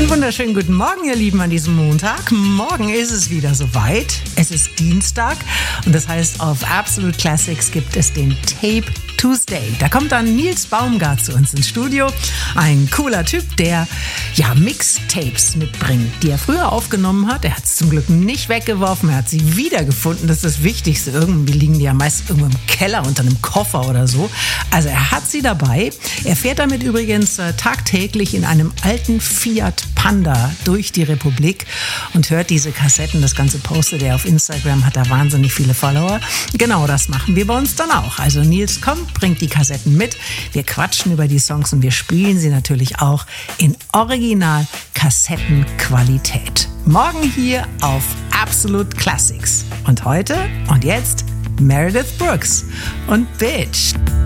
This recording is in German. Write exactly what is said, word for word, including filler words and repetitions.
Einen wunderschönen guten Morgen, ihr Lieben, an diesem Montag. Morgen ist es wieder soweit. Es ist Dienstag und das heißt, auf Absolute Classics gibt es den Tape Tuesday. Da kommt dann Nils Baumgart zu uns ins Studio. Ein cooler Typ, der ja Mixtapes mitbringt, die er früher aufgenommen hat. Er hat es zum Glück nicht weggeworfen, er hat sie wiedergefunden. Das ist das Wichtigste. Irgendwie liegen die ja meist irgendwo im Keller unter einem Koffer oder so. Also er hat sie dabei. Er fährt damit übrigens äh, tagtäglich in einem alten Fiat Panda durch die Republik und hört diese Kassetten. Das Ganze postet er auf Instagram, hat da wahnsinnig viele Follower. Genau das machen wir bei uns dann auch. Also Nils kommt, bringt die Kassetten mit, wir quatschen über die Songs und wir spielen sie natürlich auch in Original-Kassettenqualität. Morgen hier auf Absolute Classics. Und heute und jetzt Meredith Brooks und Bitch.